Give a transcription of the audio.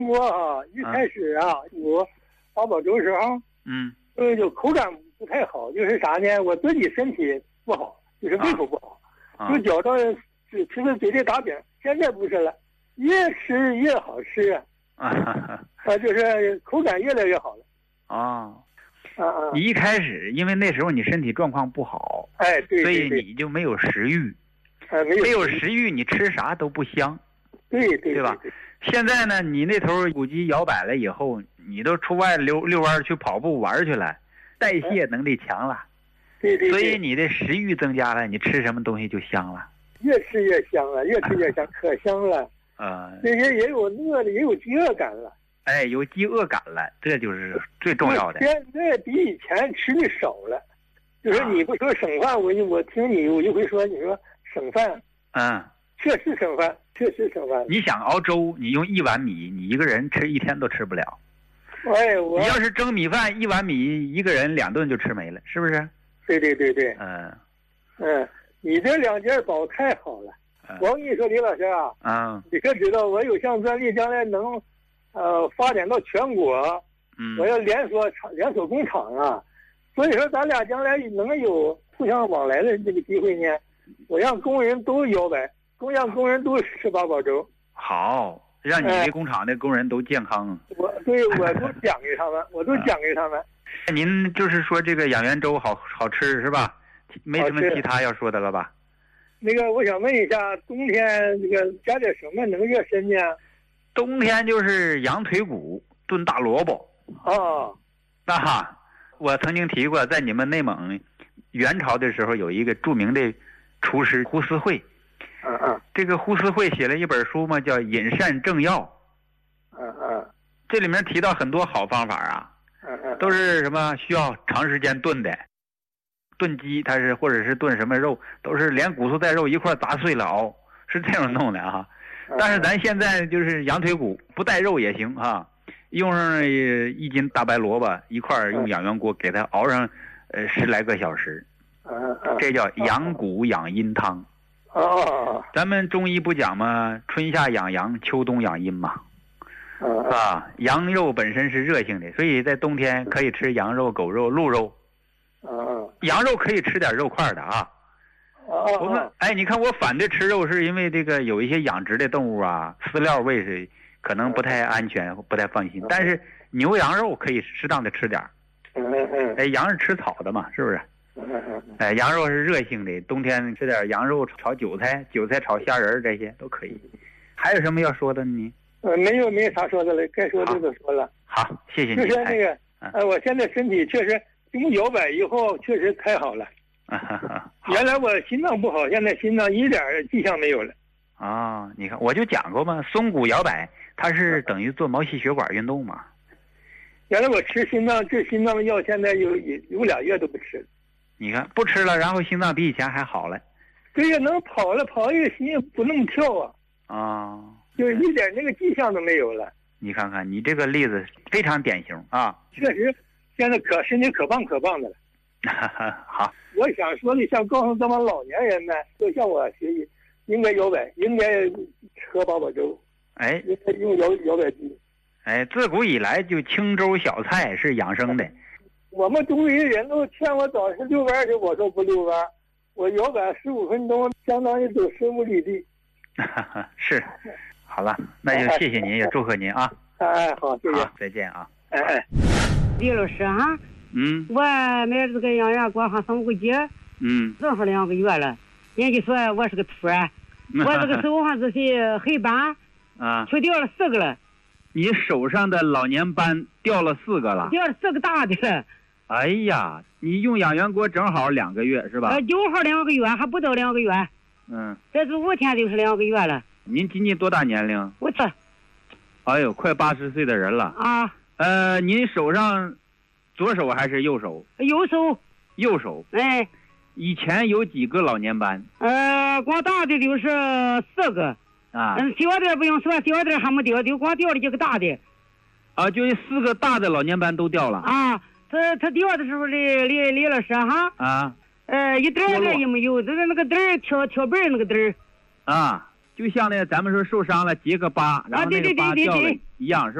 我一开始我八宝粥时候，就口感不太好，就是啥呢？我自己身体不好，就是胃口不好，就觉着吃的嘴里打饼。现在不是了，越吃越好吃就是口感越来越好了。 你一开始因为那时候你身体状况不好， 对， 所以你就没有食欲，没有食欲，你吃啥都不香，对吧？现在呢，你那头古籍摇摆了以后，你都出外溜弯去跑步玩去了，代谢能力强了， 对， 所以你的食欲增加了，你吃什么东西就香了， 越吃越香了，越吃越香，可香了。这些也有饿的，也有饥饿感了。 有饥饿感了，这就是最重要的。 现在比以前吃的少了，就是你不说省饭，我听你有一回说你说省饭，确实省饭。 你想熬粥，你用1碗米，你一个人吃1天都吃不了。你要是蒸米饭，1碗米一个人2顿就吃没了，是不是？ 对。你这2件宝太好了。我跟你说，李老师你可知道我有项专利，将来能发展到全国，我要连锁工厂所以说咱俩将来能有互相往来的这个机会呢。我让工人都摇摆，让工人都吃八宝粥。 好，让你的工厂的工人都健康。 我都讲给他们， 您就是说这个养元粥好吃是吧？没什么其他要说的了吧？ 那个我想问一下，冬天这个加点什么能热身呢？ 冬天就是羊腿骨炖大萝卜。我曾经提过，在你们内蒙元朝的时候有一个著名的厨师胡思慧。这个胡思慧写了一本书嘛，叫《饮膳正要》。这里面提到很多好方法都是什么需要长时间炖的。炖鸡它是或者是炖什么肉，都是连骨头带肉一块砸碎了熬，是这样弄的但是咱现在就是羊腿骨不带肉也行用上1斤大白萝卜一块用养元锅给它熬上10来个小时，这叫养骨养阴汤。咱们中医不讲吗？春夏养阳，秋冬养阴嘛，羊肉本身是热性的，所以在冬天可以吃羊肉、狗肉、鹿肉。羊肉可以吃点肉块的我们你看我反对吃肉，是因为这个有一些养殖的动物饲料喂是可能不太安全，不太放心。但是牛羊肉可以适当的吃点。羊是吃草的嘛，是不是？羊肉是热性的，冬天吃点羊肉炒韭菜炒虾仁这些都可以。还有什么要说的呢？ 没啥说的了，该说的都说了。 好，谢谢你。 就是那个我现在身体确实经摇摆以后确实太好了。原来我心脏不好，现在心脏一点迹象没有了。 你看我就讲过嘛，松骨摇摆它是等于做毛细血管运动嘛。 原来我吃心脏的药，现在有2月都不吃了。 你看不吃了，然后心脏比以前还好了。 对呀，能跑一个心不那么跳就是一点那个迹象都没有了。 你看看你这个例子非常典型确实现在身体可棒的了。 好， 我想说的，想告诉咱们老年人们，都向我学习，应该摇摆，应该喝八宝粥，应该用摇摆机。 自古以来就清粥小菜是养生的。 我们周围人都劝我早上遛弯去，我说不遛弯，我摇摆15分钟，相当于走15里地。 是，好了，那就谢谢您，也祝贺您好，谢谢， 再见李老师我买这个养元锅还3个节，正好2个月了。人家说我是个秃我这个手上这些黑斑就掉了4个了。 你手上的老年斑掉了4个了？ 掉了4个大的了。 哎呀，你用养元锅正好2个月是吧？ 正好2个月，还不到2个月。这是5天就是2个月了。 您今年多大年龄？ 我这， 哎呦，快80岁的人了您手上左手还是右手？右手。以前有几个老年斑？ 光大的就是4个小的不用说，小的还没掉，就光掉了几个大的。 就4个大的老年斑都掉了。 他掉的时候李老师一点也没有，就是那个点儿挑背那个点儿。 就像那咱们说受伤了结个疤，然后那个疤掉了一样是。